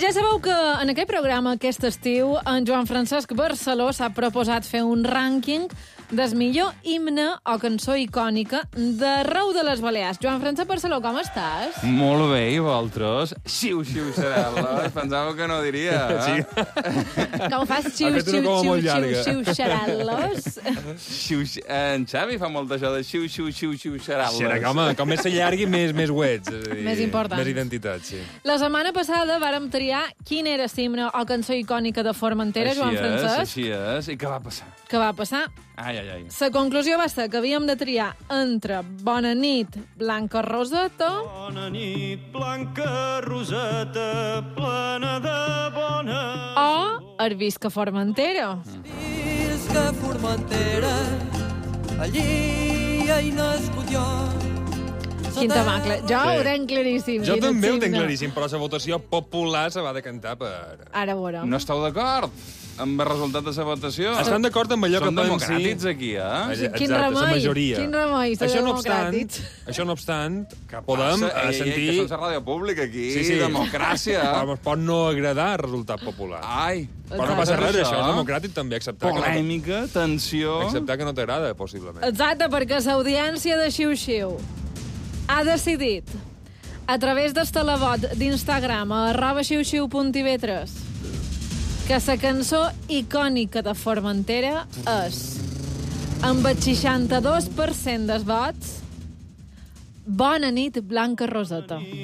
ja sabeu que en aquest programa, aquest estiu, en Joan Francesc Barceló s'ha proposat fer un rànquing del millor himne o cançó icònica d'arreu de les Balears. Joan Francesc Barceló, com estàs? Molt bé, i vosaltres? Xiu-xiu xarel·los. Pensava que no diria. Sí. Com fas xiu-xiu xarel·los? En Xavi fa molt això de xiu-xiu xarel·los. Sí, home, com més s'allargui, més wets. Més important. Més identitat, sí. La setmana passada vàrem triar quin era l'himne o cançó icònica de Formentera, Joan Francesc. Així és. I què va passar? Què va passar? Ai. La conclusió va ser que havíem de triar entre Bona nit, Blanca Roseta... Bona nit, Blanca Roseta, plena de bona... O Visca Formentera. Visca Formentera, allí hi nascut jo. Quin temacle. Jo ho tenc claríssim. Jo també ho tenc claríssim, però la votació popular se va decantar per... Ara veurem. No esteu d'acord amb el resultat de la votació? Estan d'acord amb allò que podem dir... Som democràtics aquí, eh? Quin remei, quin remei, ser democràtics. Això no obstant, podem sentir... Que som la ràdio pública aquí, sí. Democràcia. Però pot no agradar el resultat popular. Ai. Però no passa res, això és democràtic també, acceptar polèmica, tensió... Acceptar que no t'agrada, possiblement. Exacte, perquè l'audiència de Xiu-Xiu ha decidit, a través del televot d'Instagram a @xiuxiu.tv3, que la cançó icònica de Formentera és, amb el 62% dels vots, Bona nit, Blanca Roseta.